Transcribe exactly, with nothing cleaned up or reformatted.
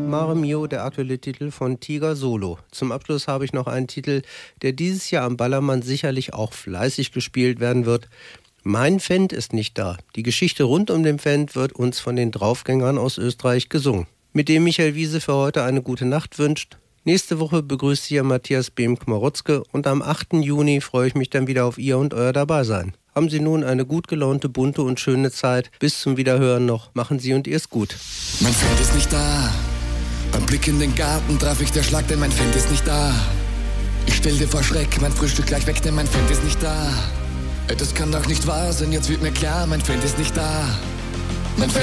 Mare Mio, der aktuelle Titel von Tiger Solo. Zum Abschluss habe ich noch einen Titel, der dieses Jahr am Ballermann sicherlich auch fleißig gespielt werden wird. Mein Fendt ist nicht da. Die Geschichte rund um den Fendt wird uns von den Draufgängern aus Österreich gesungen. Mit dem Michael Wiese für heute eine gute Nacht wünscht. Nächste Woche begrüßt Sie Matthias Behm-Kmarotzke und am achten Juni freue ich mich dann wieder auf Ihr und Euer Dabeisein. Haben Sie nun eine gut gelaunte, bunte und schöne Zeit. Bis zum Wiederhören noch. Machen Sie und Ihr's gut. Mein Fendt ist nicht da. Beim Blick in den Garten traf ich der Schlag, denn mein Fendt ist nicht da. Ich stell dir vor Schreck, mein Frühstück gleich weg, denn mein Fendt ist nicht da. Das kann doch nicht wahr sein, jetzt wird mir klar, mein Fendt ist nicht da. Mein